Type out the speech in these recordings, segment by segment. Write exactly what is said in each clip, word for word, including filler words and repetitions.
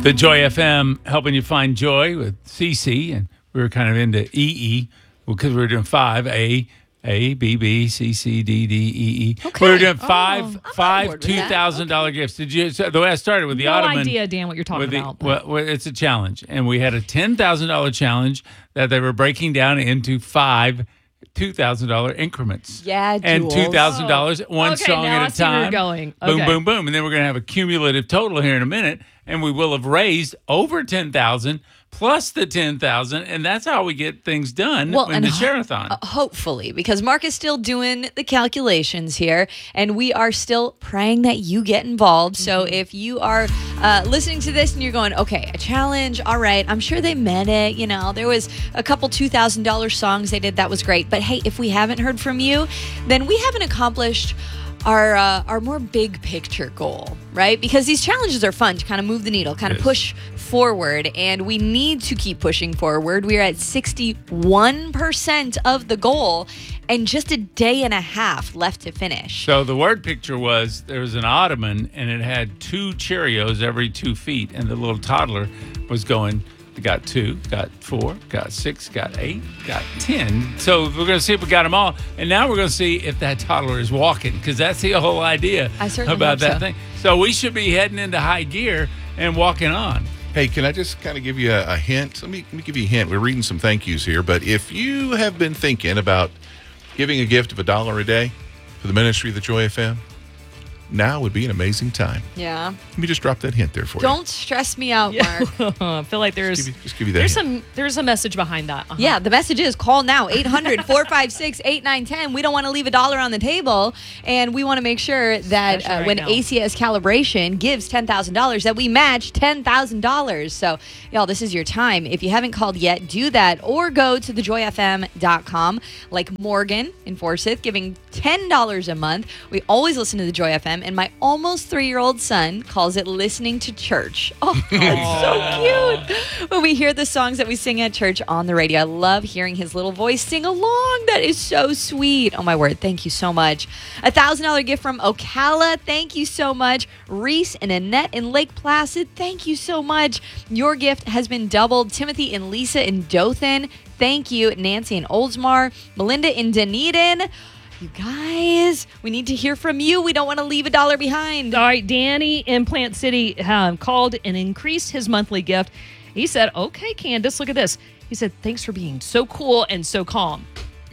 The Joy F M helping you find joy with Cece, and we were kind of into E E because we were doing five A, A, B, B, C, C, D, D, E, E. Okay. We were doing five, Oh, five two thousand dollar okay. gifts. Did you? So the way I started with the no Ottoman. idea, Dan, what you're talking with the, about. well, well, it's a challenge, and we had a ten thousand dollar challenge that they were breaking down into five two thousand dollar increments. Yeah, and Jules. two thousand dollars one Okay, song now at I a see where you're time. going. Boom, Okay. boom, boom, and then we're going to have a cumulative total here in a minute, and we will have raised over ten thousand plus the ten thousand, and that's how we get things done Well, in and the ho- Share-a-thon. Uh, hopefully, because Mark is still doing the calculations here, and we are still praying that you get involved. So if you are uh, listening to this and you're going, okay, a challenge, all right, I'm sure they meant it. You know, there was a couple two thousand dollars songs they did. That was great. But hey, if we haven't heard from you, then we haven't accomplished our uh, our more big picture goal, right? Because these challenges are fun to kind of move the needle, kind of Yes. push forward, and we need to keep pushing forward. We are at sixty-one percent of the goal and just a day and a half left to finish. So the word picture was there was an ottoman, and it had two Cheerios every two feet, and the little toddler was going, got two, got four, got six, got eight, got ten. So we're going to see if we got them all. And now we're going to see if that toddler is walking, because that's the whole idea I certainly about hope that so. thing. So we should be heading into high gear and walking on. Hey, can I just kind of give you a, a hint? Let me, let me give you a hint. We're reading some thank yous here, but if you have been thinking about giving a gift of a dollar a day for the ministry of the Joy F M, now would be an amazing time. Yeah. Let me just drop that hint there for Don't stress me out, Mark. I feel like you. there's Just give you, just give you that there's hint. some there's a message behind that. Uh-huh. Yeah, the message is call now, eight hundred, four five six, eight nine one zero. We don't want to leave a dollar on the table, and we want to make sure that Especially uh, right when now. A C S Calibration gives ten thousand dollars, that we match ten thousand dollars. So, y'all, this is your time. If you haven't called yet, do that, or go to the joy f m dot com, like Morgan in Forsyth, giving ten dollars a month. We always listen to the Joy F M, and my almost three-year-old son calls it listening to church. Oh, it's so cute. When we hear the songs that we sing at church on the radio, I love hearing his little voice sing along. That is so sweet. Oh, my word. Thank you so much. A one thousand dollars gift from Ocala. Thank you so much. Reese and Annette in Lake Placid. Thank you so much. Your gift has been doubled. Timothy and Lisa in Dothan. Thank you. Nancy in Oldsmar. Melinda in Dunedin. You guys, we need to hear from you. We don't want to leave a dollar behind. All right, Danny in Plant City um, called and increased his monthly gift. He said, okay, Candace, look at this. He said, thanks for being so cool and so calm.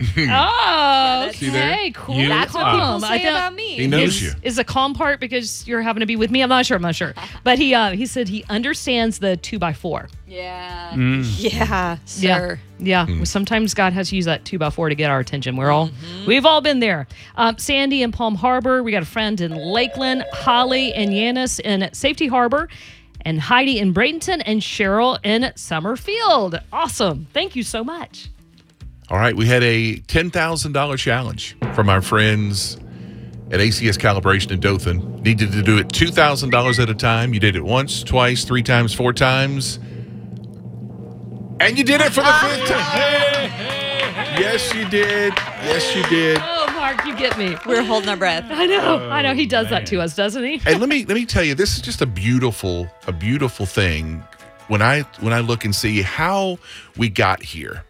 Oh, See there? okay, cool. You That's what are- people calm. say I don't- about me. He knows is, you. Is the calm part because you're having to be with me? I'm not sure. I'm not sure. But he uh, he said he understands the two by four. Yeah. Mm. Yeah, sir. Yeah. Yeah. Sometimes God has to use that two by four to get our attention. We're all we've all been there. Um, Sandy in Palm Harbor. We got a friend in Lakeland. Holly and Yanis in Safety Harbor. And Heidi in Bradenton and Cheryl in Summerfield. Awesome. Thank you so much. All right, we had a ten thousand dollars challenge from our friends at A C S Calibration in Dothan. Needed to do it two thousand dollars at a time. You did it once, twice, three times, four times. And you did it for the fifth time. Yes, you did. Yes, you did. Oh, Mark, you get me. We're holding our breath. I know. I know. He does man. that to us, doesn't he? And let me let me tell you, this is just a beautiful, a beautiful thing. When I when I look and see how we got here.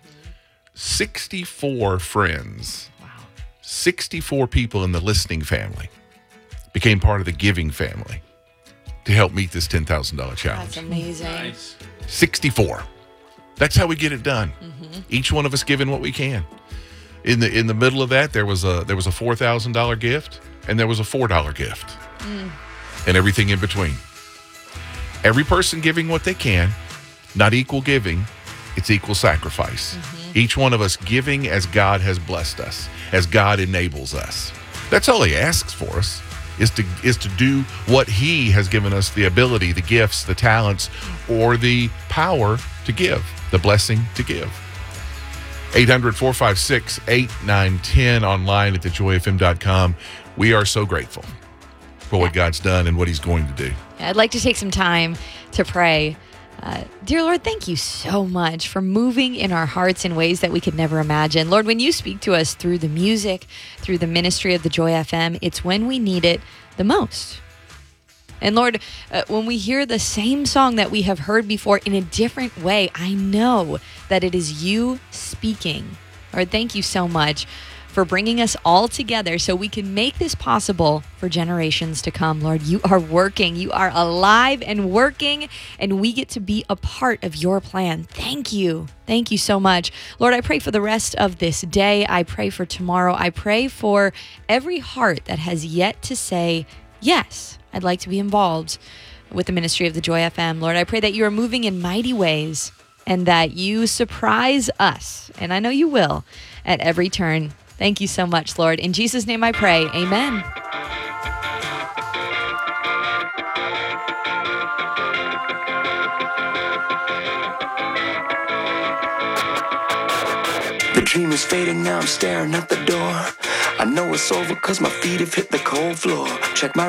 sixty-four friends. Wow. sixty-four people in the listening family became part of the giving family to help meet this ten thousand dollars challenge. That's amazing. Nice. sixty-four. That's how we get it done. Mm-hmm. Each one of us giving what we can. In the in the middle of that, there was a there was a four thousand dollars gift, and there was a four dollar gift, mm. and everything in between. Every person giving what they can, not equal giving, it's equal sacrifice. Mm-hmm. Each one of us giving as God has blessed us, as God enables us. That's all He asks for us, is to is to do what He has given us the ability, the gifts, the talents, or the power to give, the blessing to give. eight hundred, four five six, eight nine one zero online at the joy f m dot com. We are so grateful for what God's done and what He's going to do. I'd like to take some time to pray. Uh, dear Lord, thank you so much for moving in our hearts in ways that we could never imagine. Lord, when you speak to us through the music, through the ministry of the Joy F M, it's when we need it the most. And Lord, uh, when we hear the same song that we have heard before in a different way, I know that it is you speaking. Lord, thank you so much for bringing us all together so we can make this possible for generations to come. Lord, you are working. You are alive and working, and we get to be a part of your plan. Thank you. Thank you so much. Lord, I pray for the rest of this day. I pray for tomorrow. I pray for every heart that has yet to say, yes, I'd like to be involved with the ministry of the Joy F M. Lord, I pray that you are moving in mighty ways and that you surprise us, and I know you will, at every turn. Thank you so much, Lord. In Jesus' name I pray, amen. The dream is fading, now I'm staring at the door. I know it's over cause my feet have hit the cold floor. Check my